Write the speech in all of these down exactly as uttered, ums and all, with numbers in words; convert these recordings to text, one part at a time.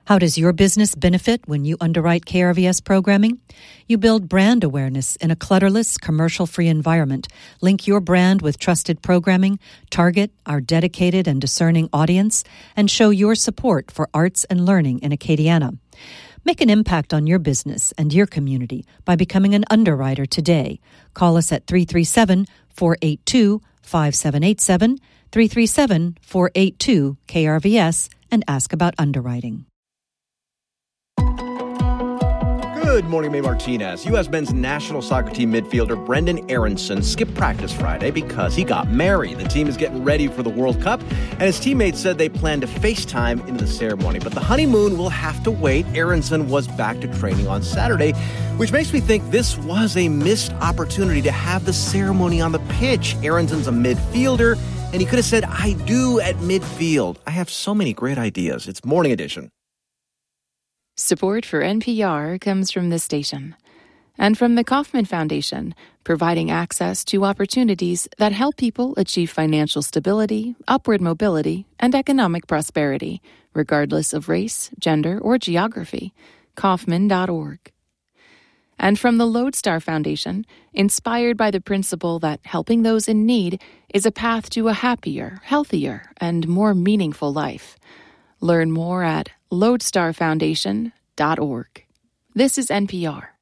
How does your business benefit when you underwrite K R V S programming? You build brand awareness in a clutterless, commercial-free environment. Link your brand with trusted programming, target our dedicated and discerning audience, and show your support for arts and learning in Acadiana. Make an impact on your business and your community by becoming an underwriter today. Call us at three three seven, four eight two, five seven eight seven, three three seven, four eight two, K R V S, and ask about underwriting. Good morning, May Martinez. U S men's national soccer team midfielder Brenden Aaronson skipped practice Friday because he got married. The team is getting ready for the World Cup, and his teammates said they plan to FaceTime into the ceremony. But the honeymoon will have to wait. Aaronson was back to training on Saturday, which makes me think this was a missed opportunity to have the ceremony on the pitch. Aaronson's a midfielder, and he could have said, "I do" at midfield. I have so many great ideas. It's Morning Edition. Support for N P R comes from this station and from the Kauffman Foundation, providing access to opportunities that help people achieve financial stability, upward mobility, and economic prosperity, regardless of race, gender, or geography. Kauffman dot org. And from the Lodestar Foundation, inspired by the principle that helping those in need is a path to a happier, healthier, and more meaningful life. Learn more at lodestar foundation dot org. This is N P R.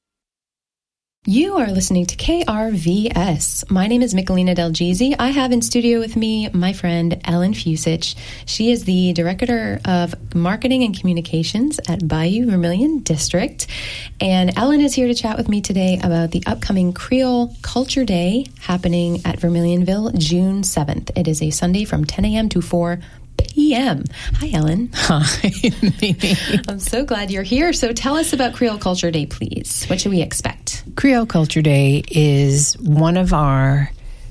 You are listening to K R V S. My name is Michelina Delgizi. I have in studio with me my friend Ellen Fusich. She is the Director of Marketing and Communications at Bayou Vermilion District. And Ellen is here to chat with me today about the upcoming Creole Culture Day happening at Vermilionville June seventh. It is a Sunday from ten a.m. to four p.m. Hi, Ellen. Hi, Mimi. I'm so glad you're here. So tell us about Creole Culture Day, please. What should we expect? Creole Culture Day is one of our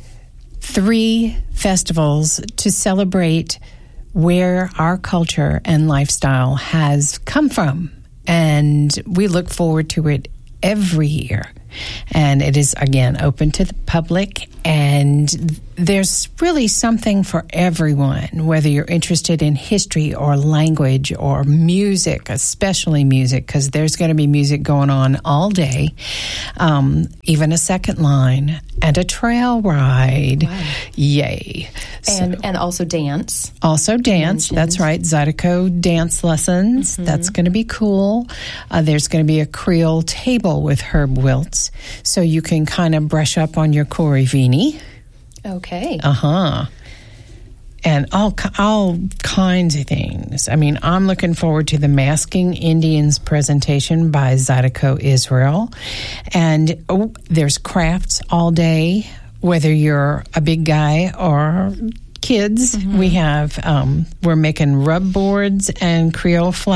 three festivals to celebrate where our culture and lifestyle has come from. And we look forward to it every year. And it is, again, open to the public, and there's really something for everyone, whether you're interested in history or language or music, especially music, because there's going to be music going on all day, um, even a second line, and a trail ride. Wow. Yay. And so, and also dance. Also dance, that's right, Zydeco dance lessons. Mm-hmm. That's going to be cool. Uh, there's going to be a Creole table with Herb Wiltz, so you can kind of brush up on your Corey Vini. Okay. Uh-huh. And all all kinds of things. I mean, I'm looking forward to the Masking Indians presentation by Zydeco Israel. And oh, there's crafts all day, whether you're a big guy or kids. Mm-hmm. We have, um, we're making rub boards and Creole flags.